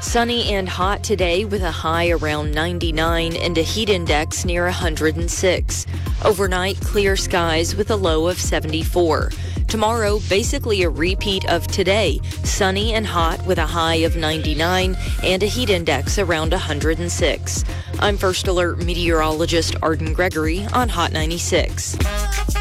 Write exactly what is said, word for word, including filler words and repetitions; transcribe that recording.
Sunny and hot today with a high around ninety-nine and a heat index near one hundred six. Overnight, clear skies with a low of seventy-four. Tomorrow, basically a repeat of today. Sunny and hot with a high of ninety-nine and a heat index around one hundred six. I'm First Alert meteorologist Arden Gregory on Hot ninety-six.